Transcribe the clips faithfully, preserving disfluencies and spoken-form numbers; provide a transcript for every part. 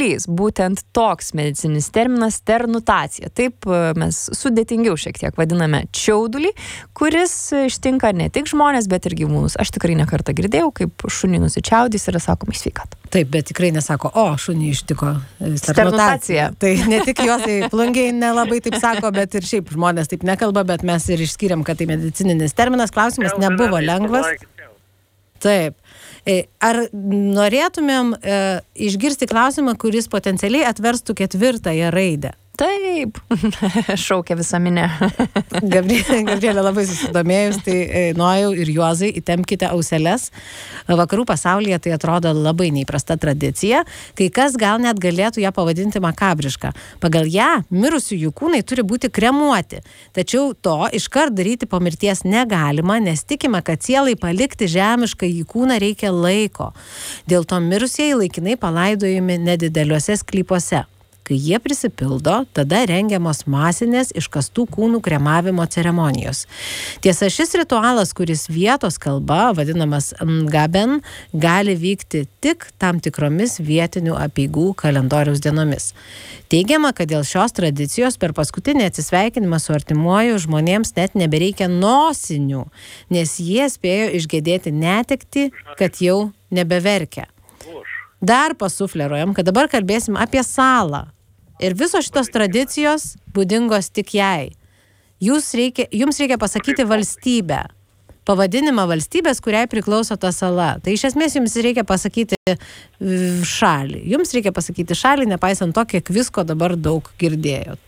čiaudulys, būtent toks medicininis terminas sternutacija. Taip mes sudėtingiau šiek tiek vadiname čiaudulį, kuris ištinka ne tik žmonės, bet ir gyvūnus. Aš tikrai ne kartą girdėjau, kaip šunį nusičiaudys yra sakoma į sveikatą. Taip, bet tikrai nesako, o, šunį ištiko sternutacija. Tai ne tik jos, tai plungiai nelabai taip sako, bet ir šiaip žmonės taip nekalba, bet mes ir išskiriam, kad tai medicininis terminas. Klausimas nebuvo lengvas. Taip. Ar norėtumėm e, išgirsti klausimą, kuris potencialiai atverstų ketvirtąją raidę? Taip, šaukia visą minę. Gabrielė, Gabrielė labai susidomėjus, tai Nojau ir Juozai, įtempkite auseles. Vakarų pasaulyje tai atrodo labai neįprasta tradicija, kai kas gal net galėtų ją pavadinti makabrišką. Pagal ją mirusiųjų kūnai turi būti kremuoti, tačiau to iškart daryti po mirties negalima, nes tikima, kad sielai palikti žemišką į kūną reikia laiko. Dėl to mirusieji laikinai palaidojami nedideliuose sklypuose. Kai jie prisipildo, tada rengiamos masinės iškastų kūnų kremavimo ceremonijos. Tiesa, šis ritualas, kuris vietos kalba, vadinamas ngaben, gali vykti tik tam tikromis vietinių apeigų kalendoriaus dienomis. Teigiama, kad dėl šios tradicijos per paskutinį atsisveikinimą su artimuoju žmonėms net nebereikia nosinių, nes jie spėjo išgedėti netektį, kad jau nebeverkia. Dar pasufleruojam, kad dabar kalbėsim apie salą. Ir visos šitos tradicijos būdingos tik jai. Jūs reikia, jums reikia pasakyti valstybę. Pavadinimą valstybės, kuriai priklauso ta sala. Tai iš esmės jums reikia pasakyti šalį. Jums reikia pasakyti šalį, nepaisant to, kiek visko dabar daug girdėjot.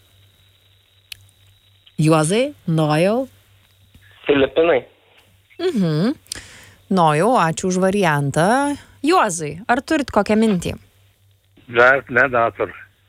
Juozai, Nojau. Filipinai. Mhm. Nojau, ačiū už variantą. Juozai, ar turit kokią mintį? Dar nedator.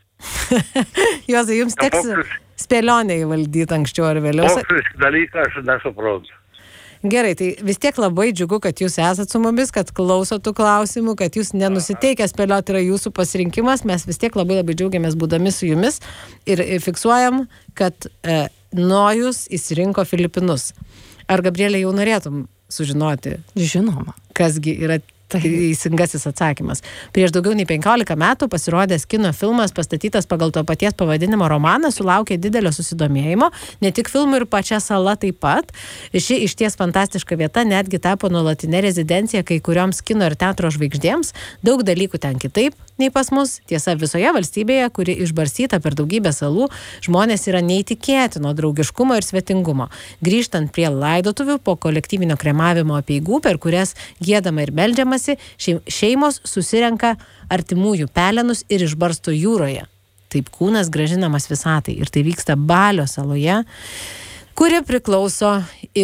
Juozai, jums teks spėlionę įvaldyti anksčiau ar vėliau. Toks dalyką aš nesuprantu. Gerai, tai vis tiek labai džiugu, kad jūs esat su mumis, kad klausot tų klausimų, kad jūs nenusiteikę spėlioti yra jūsų pasirinkimas. Mes vis tiek labai labai džiaugiamės būdami su jumis ir fiksuojam, kad e, Nojus įsirinko Filipinus. Ar, Gabrielė, jau norėtum sužinoti? Žinoma. Kasgi yra teisingasis atsakymas. Prieš daugiau nei penkiolika metų pasirodęs kino filmas, pastatytas pagal to paties pavadinimo romaną, sulaukė didelio susidomėjimo, ne tik filmų ir pačia sala taip pat. Ši išties fantastiška vieta netgi tapo nuolatinė rezidencija kai kurioms kino ir teatro žvaigždėms. Daug dalykų ten kitaip nei pas mus. Tiesa, visoje valstybėje, kuri išbarstyta per daugybę salų, žmonės yra neįtikėtino draugiškumo ir svetingumo. Grįžtant prie laidotuvių po kolektyvinio kremavimo apeigų, per kurias giedama ir meldžiamasi, šeimos susirenka artimųjų pelenus ir išbarsto jūroje. Taip kūnas grąžinamas visatai. Ir tai vyksta Balio saloje, kuri priklauso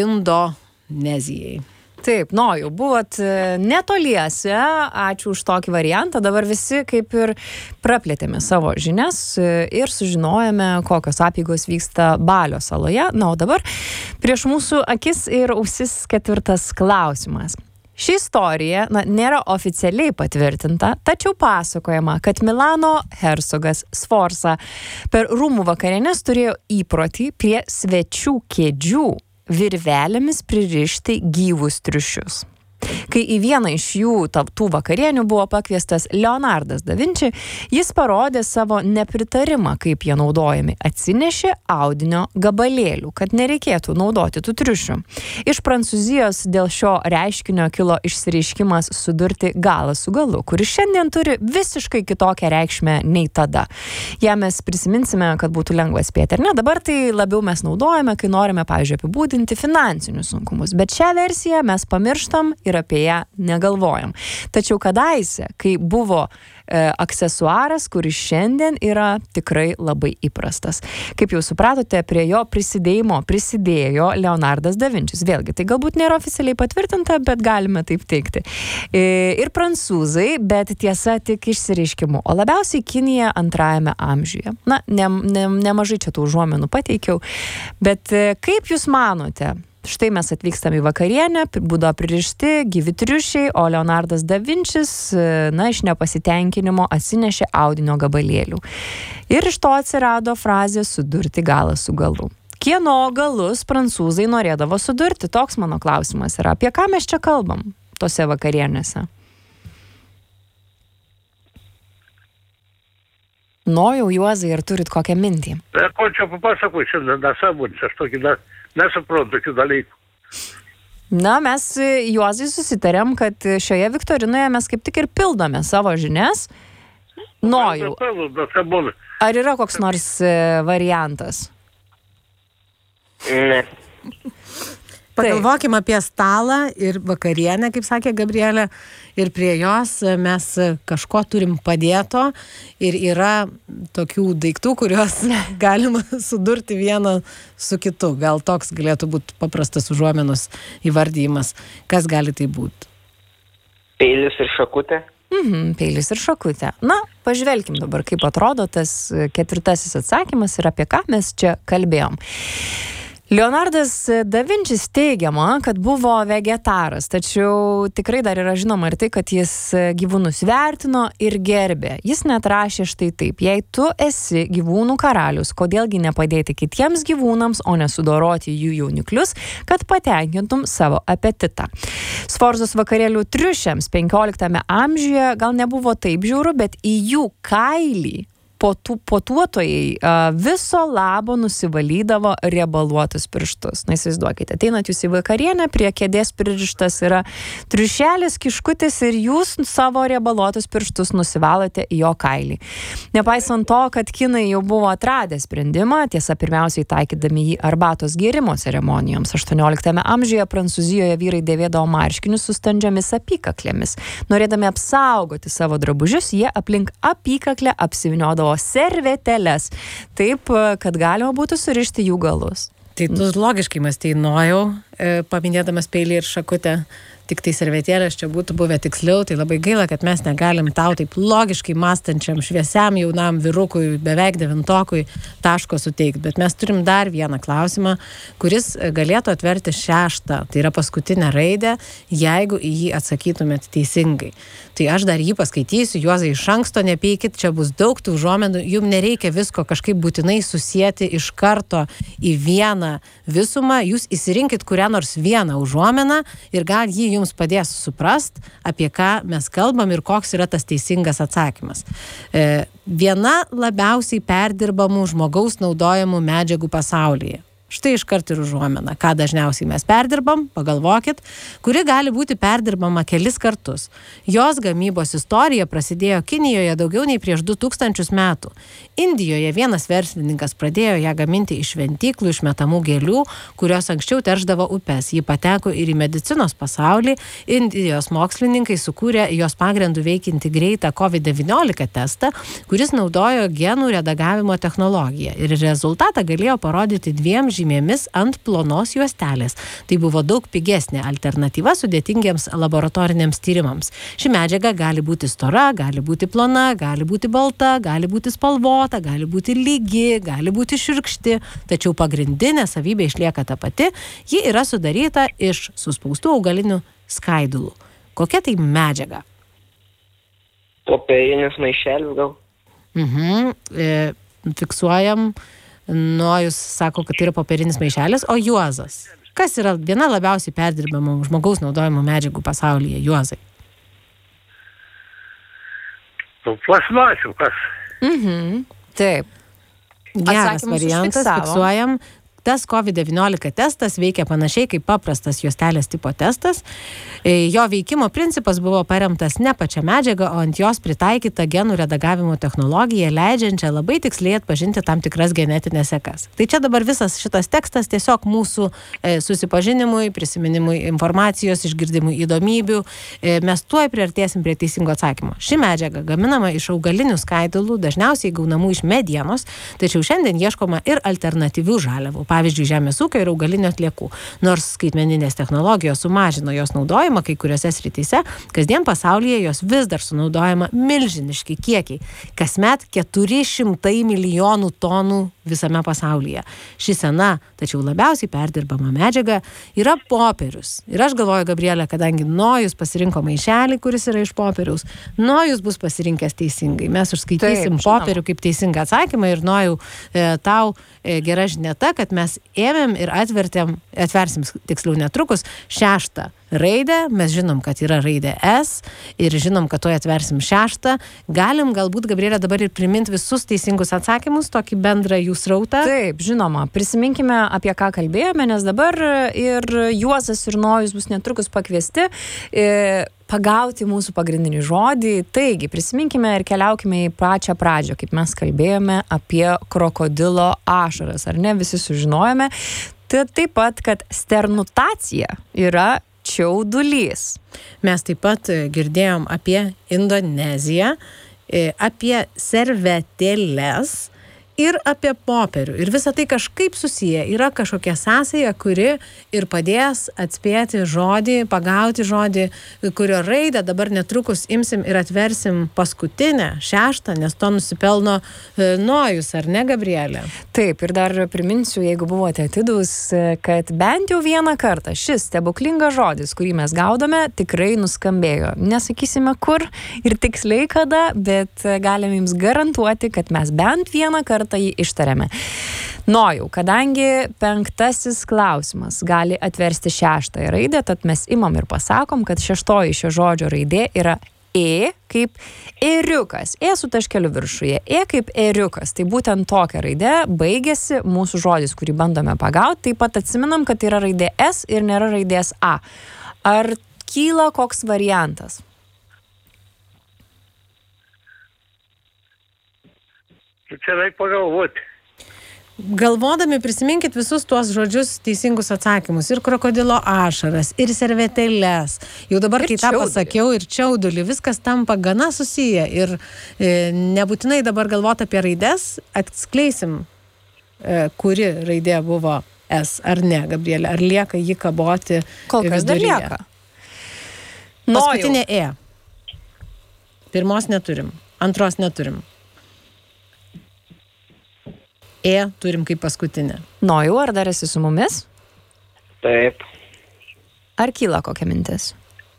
Indonezijai. Taip, Nojau, buvot netoliese, ačiū už tokį variantą. Dabar visi kaip ir praplėtėme savo žinias ir sužinojame, kokios apeigos vyksta Balio saloje. Na, o dabar prieš mūsų akis ir ausis ketvirtas klausimas. Ši istorija na, nėra oficialiai patvirtinta, tačiau pasakojama, kad Milano hercogas Sforza per rūmų vakarienes turėjo įprotį prie svečių kėdžių virvelėmis pririšti gyvus triušius. Kai į vieną iš jų tų vakarienių buvo pakviestas Leonardas da Vinci, jis parodė savo nepritarimą, kaip jie naudojami. Atsinešė audinio gabalėlių, kad nereikėtų naudoti tų triušių. Iš Prancūzijos dėl šio reiškinio kilo išsireiškimas sudurti galą su galu, kuris šiandien turi visiškai kitokią reikšmę nei tada. Ja mes prisiminsime, kad būtų lengva spėti, ar ne? Dabar tai labiau mes naudojame, kai norime, pavyzdžiui, apibūdinti finansinius sunkumus. Bet šią versiją mes pamirštam ir apie ją negalvojam. Tačiau kadaise, kai buvo e, aksesuaras, kuris šiandien yra tikrai labai įprastas. Kaip jau supratote, prie jo prisidėjimo prisidėjo Leonardas da Vincis. Vėlgi, tai galbūt nėra oficialiai patvirtinta, bet galime taip teikti. E, ir prancūzai, bet tiesa tik išsireiškimu. O labiausiai Kinija antrajame amžiuje. Na, ne, ne, nemažai čia tų užuomenų pateikiau. Bet e, kaip jūs manote? Štai mes atvykstam į vakarienę, būdavo pririšti gyvi triušiai, o Leonardas da Vincis, na, iš nepasitenkinimo atsinešė audinio gabalėlių. Ir iš to atsirado frazė sudurti galą su galu. Kieno galus prancūzai norėdavo sudurti? Toks mano klausimas yra. Apie ką mes čia kalbam tose vakarienėse? Nojau, Juozai, ar turit kokią mintį? Ko čia papasakau, čia nesąmonės, aš tokį ne, nesuprantu tokių dalykų. Na, mes, Juozai, susitarėm, kad šioje viktorinoje mes kaip tik ir pildome savo žinias. Nojau, ar yra koks nors variantas? Ne. Pagalvokim apie stalą ir vakarienę, kaip sakė Gabrielė, ir prie jos mes kažko turim padėto ir yra tokių daiktų, kuriuos galima sudurti vieną su kitu. Gal toks galėtų būti paprastas užuomenus įvardyjimas. Kas gali tai būti? Peilis ir šakutė. Mhm, peilis ir šakutė. Na, pažvelkim dabar, kaip atrodo tas ketvirtasis atsakymas ir apie ką mes čia kalbėjom. Leonardas da Vinčis teigiama, kad buvo vegetaras, tačiau tikrai dar yra žinoma ir tai, kad jis gyvūnus vertino ir gerbė. Jis net rašė štai taip: jei tu esi gyvūnų karalius, kodėlgi nepadėti kitiems gyvūnams, o nesudoroti jų jauniklius, kad patenkintum savo apetitą. Sforzos vakarėlių triušiams penkioliktame amžiuje gal nebuvo taip žiauru, bet į jų kailį potuotojai viso labo nusivalydavo riebaluotus pirštus. Na, įsivaizduokite, ateinat jūs į vakarienę, prie kėdės pririštas yra triušelis, kiškutis ir jūs savo riebaluotus pirštus nusivalote į jo kailį. Nepaisant to, kad kinai jau buvo atradę sprendimą, tiesa, pirmiausiai taikydami jį arbatos gėrimo ceremonijoms. aštuonioliktame amžiuje Prancūzijoje vyrai dėvėdavo marškinius su standžiomis apykaklėmis. Norėdami apsaugoti savo drabužius, jie aplink apykaklę apsiviniodavo servetėles, taip, kad galima būtų surišti jų galus. Tai tu logiškai mąstei, Nojau, paminėdamas peilį ir šakutę, tik tai servetėlės čia būtų buvę tiksliau, tai labai gaila, kad mes negalim tau taip logiškai mąstančiam, šviesiam jaunam vyrukui, beveik devintokui taško suteikti. Bet mes turim dar vieną klausimą, kuris galėtų atverti šeštą, tai yra paskutinę raidę, jeigu į jį atsakytumėt teisingai. Tai aš dar jį paskaitysiu, Juozai, iš anksto nepykit, čia bus daug tų užuomenų, jums nereikia visko kažkaip būtinai susijęti iš karto į vieną visumą, jūs įsirinkit kurią nors vieną užuomeną ir gal jį jums padės suprast, apie ką mes kalbam ir koks yra tas teisingas atsakymas. E, viena labiausiai perdirbamų žmogaus naudojamų medžiagų pasaulyje. Štai iškart ir užuomena, ką dažniausiai mes perdirbam, pagalvokit, kuri gali būti perdirbama kelis kartus. Jos gamybos istorija prasidėjo Kinijoje daugiau nei prieš du tūkstančius metų. Indijoje vienas verslininkas pradėjo ją gaminti iš šventyklų išmetamų gėlių, kurios anksčiau teršdavo upes. Ji pateko ir į medicinos pasaulį. Indijos mokslininkai sukūrė jos pagrindų veikiantį greitą covid devyniolika testą, kuris naudojo genų redagavimo technologiją. Ir rezultatą galėjo parodyti dviem žymėmis ant plonos juostelės. Tai buvo daug pigesnė alternatyva sudėtingiems laboratoriniams tyrimams. Ši medžiaga gali būti stora, gali būti plona, gali būti balta, gali būti spalvota, gali būti lygi, gali būti šiurkšti, tačiau pagrindinė savybė išlieka ta pati. Ji yra sudaryta iš suspaustų augalinių skaidulų. Kokia tai medžiaga? Popierinis maišelis gal? Mhm. E, fiksuojam. Nojus sako, kad tai yra popierinis maišelis, o Juozas. Kas yra viena labiausiai perdirbamų žmogaus naudojamų medžiagų pasaulyje, Juozai? Plasmasių, kas? Mhm, taip. Geras Atsakymus variantas, užfiksavom. fiksuojam. Tas covid devyniolika testas veikia panašiai kaip paprastas juostelės tipo testas. Jo veikimo principas buvo paremtas ne pačia medžiaga, o ant jos pritaikyta genų redagavimo technologija, leidžiančia labai tiksliai atpažinti tam tikras genetinės sekas. Tai čia dabar visas šitas tekstas tiesiog mūsų e, susipažinimui, prisiminimui informacijos, išgirdimui įdomybių. E, mes tuoj priartėsim prie teisingo atsakymo. Ši medžiaga gaminama iš augalinių skaidulų, dažniausiai gaunamų iš medienos, tačiau šiandien ieškoma ir alternatyvių žaliavų. Pavyzdžiui, žemės ūkio ir augalinių atliekų. Nors skaitmeninės technologijos sumažino jos naudojimą kai kuriuose srityse, kasdien pasaulyje jos vis dar sunaudojama milžiniški kiekiai. Kasmet keturi šimtai milijonų tonų visame pasaulyje. Ši sena, tačiau labiausiai perdirbama medžiaga yra popierius. Ir aš galvoju, Gabrielė, kadangi Nojus pasirinko maišelį, kuris yra iš popieriaus, Nojus bus pasirinkęs teisingai. Mes užskaitysim Taip, žinoma. popierių kaip teisingą atsakymą ir Nojau, e, tau e, gera žinia ta, kad mes ėmėm ir atvertėm, atversim tiksliau netrukus, šeštą raidę, mes žinom, kad yra raidė S ir žinom, kad to atversim šeštą. Galim galbūt, Gabrielė, dabar ir priminti visus teisingus atsakymus, tokį bendrą jų srautą. Taip, žinoma, prisiminkime, apie ką kalbėjome, nes dabar ir Juozas ir Nojus bus netrukus pakviesti e, pagauti mūsų pagrindinį žodį. Taigi, prisiminkime ir keliaukime į pačią pradžią, kaip mes kalbėjome apie krokodilo ašaras, ar ne, visi sužinojome. Tai taip pat, kad sternutacija yra čiaudulys. Mes taip pat girdėjom apie Indoneziją, apie servetėles ir apie popierių. Ir visa tai kažkaip susiję. Yra kažkokia sąsaja, kuri ir padės atspėti žodį, pagauti žodį, kurio raidę dabar netrukus imsim ir atversim paskutinę, šeštą, nes to nusipelno e, Nojus, ar ne, Gabrielė? Taip, ir dar priminsiu, jeigu buvote atidūs, kad bent jau vieną kartą šis stebuklingas žodis, kurį mes gaudome, tikrai nuskambėjo. Nesakysime kur ir tiksliai kada, bet galime jums garantuoti, kad mes bent vieną kartą jį ištarėme. Nojau, kadangi penktasis klausimas gali atversti šeštąją raidę, tad mes imam ir pasakom, kad šeštoji šio žodžio raidė yra E kaip ėriukas. E su taškeliu viršuje. E kaip ėriukas. Tai būtent tokia raidė baigėsi mūsų žodis, kurį bandome pagauti. Taip pat atsiminam, kad yra raidė S ir nėra raidės A. Ar kyla koks variantas? Čia reik pagalvoti. Galvodami prisiminkit visus tuos žodžius teisingus atsakymus. Ir krokodilo ašaras, ir servetėles. Jau dabar, ir kai tą pasakiau, ir čiaudulį, viskas tampa gana susiję. Ir e, nebūtinai dabar galvoti apie raides, atskleisim, e, kuri raidė buvo S, ar ne, Gabrielė, ar lieka jį kaboti kol kas dar lieka. Paskutinė E. Pirmos neturim, antros neturim. E turim kaip paskutinę. Nojau, ar dar esi su mumis? Taip. Ar kyla kokia mintis?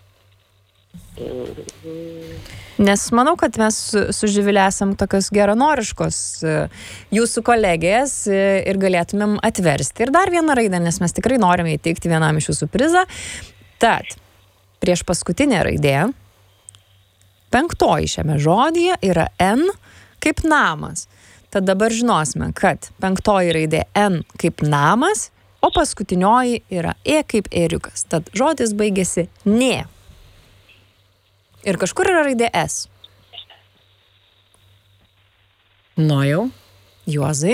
Nes manau, kad mes su Živilė esam tokios geranoriškos jūsų kolegės ir galėtumėm atversti ir dar vieną raidę, nes mes tikrai norime įteikti vienam iš jūsų prizą. Tad, prieš paskutinę raidę, penktoji šiame žodyje yra N kaip namas. Tad dabar žinosime, kad penktoji raidė N kaip namas, o paskutinioji yra E kaip ėriukas. Tad žodis baigėsi nė. Ir kažkur yra raidė S. Nojau. Juozai.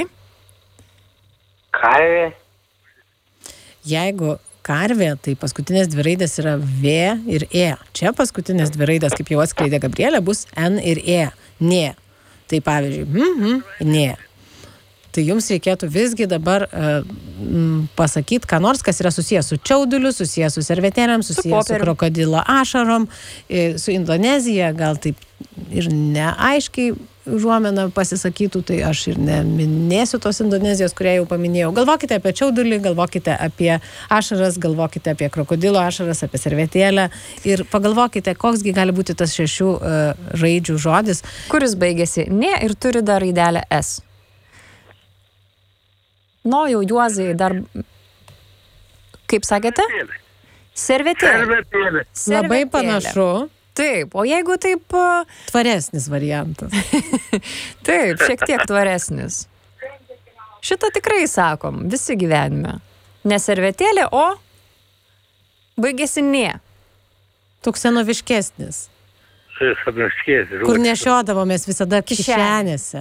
Karvė. Jeigu karvė, tai paskutinės dvi raidės yra V ir E. Čia paskutinės dvi raidės, kaip jau atskleidė Gabrielė, bus N ir E. Nė. Tai pavyzdžiui, mhm, nė. Tai jums reikėtų visgi dabar uh, m, pasakyti, ką nors, kas yra susijęs su čiauduliu, susijęs su servetėlėm, susijęs su, su krokodilo ašarom, su Indonezija, gal taip ir neaiškiai užuomena pasisakytų, tai aš ir neminėsiu tos Indonezijos, kurią jau paminėjau. Galvokite apie čiaudulį, galvokite apie ašaras, galvokite apie krokodilo ašaras, apie servetėlę ir pagalvokite, koksgi gali būti tas šešių uh, raidžių žodis. Kuris baigėsi ne ir turi dar raidelę S. Nojau, Juozai, dar, kaip sakėte? Servetėlė. Servetėlė. Labai panašu. Taip, o jeigu taip... Tvaresnis variantas. Taip, šiek tiek tvaresnis. Šitą tikrai sakom, visi gyvenime. Ne servetėlė, o baigėsi nė. Toks senoviškesnis. Senoviškesnis. Kur nešiodavomės visada kišenėse.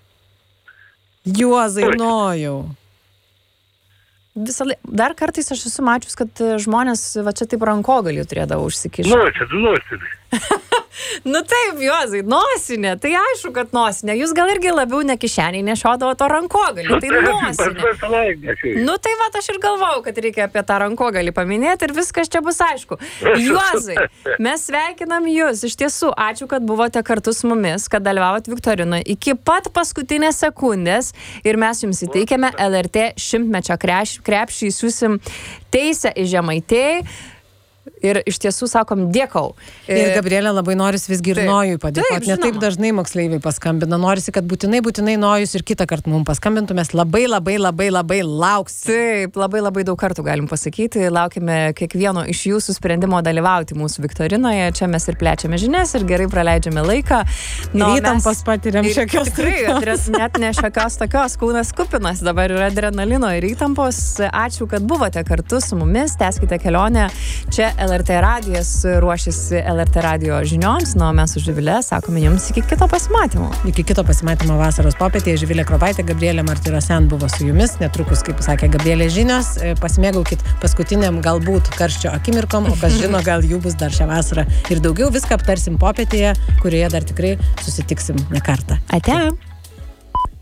Juozai, Nojau. Visą laik... Dar kartais aš esu mačius, kad žmonės va čia taip rankogalį turėdavo užsikišti. Nosinė, nosinė. Nu taip, Juozai, nosinė, tai aišku, kad nosinė. Jūs gal irgi labiau ne kišeniai nešiodavo to rankogalį, tai nosinė. Nu tai va, aš ir galvojau, kad reikia apie tą rankogalį paminėti ir viskas čia bus aišku. Juozai, mes sveikinam jūs. Iš tiesų, ačiū, kad buvote kartu su mumis, kad dalyvavot viktorinoje iki pat paskutinės sekundės ir mes jums įteikėme L R T šimtmečio krepšį, įsiūsim teisę į Žemaitėj. Ir iš tiesų sakom dėkau. Ir Gabrielė labai norisi visgi ir Nojui padėkoti. Ne taip dažnai moksleiviai paskambina. Norisi, kad būtinai, būtinai Nojus ir kitą kartą mums paskambintų. Mes labai, labai, labai, labai lauksim. Taip, labai, labai daug kartų galim pasakyti. Laukime kiekvieno iš jūsų sprendimo dalyvauti mūsų viktorinoje. Čia mes ir plečiame žinias ir gerai praleidžiame laiką. No, ir įtampos patiriam šiokios. Tikrai, net ne šiokios tokios. Kūnas kupinas dabar yra adrenalino ir įtampos. Ačiū, kad buvote kartu su mumis. Tęskite kelionę. Čia L R T radijas ruošiasi L R T radijo žinioms, na, o mes su Živile sakome jums iki kito pasimatymo. Iki kito pasimatymo vasaros popietėje. Živilė Kropaitė, Gabrielė Martirosian buvo su jumis. Netrukus, kaip sakė Gabrielė, žinios. Pasimėgaukit paskutiniam galbūt karščio akimirkom, o kas žino, gal jų bus dar šią vasarą ir daugiau. Viską aptarsim popietėje, kurioje dar tikrai susitiksim ne kartą. Ate.